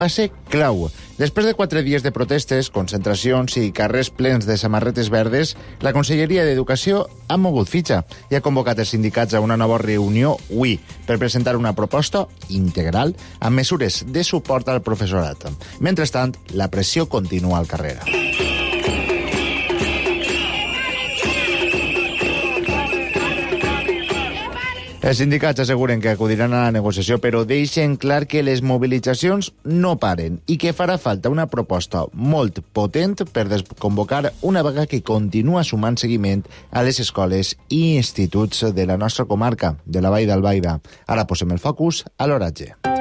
va ser clau. Després de 4 dies de protestes, concentracions i carrers plens de samarretes verdes, la Conselleria d'Educació ha mogut fitxa i ha convocat els sindicats a una nova reunió avui per presentar una proposta integral amb mesures de suport al professorat. Mentrestant, la pressió continua al carrer. Els sindicats asseguren que acudiran a la negociació, però deixen clar que les mobilitzacions no paren i que farà falta una proposta molt potent per desconvocar una vaga que continua sumant seguiment a les escoles i instituts de la nostra comarca, de la Vall d'Albaida. Ara posem el focus a l'oratge.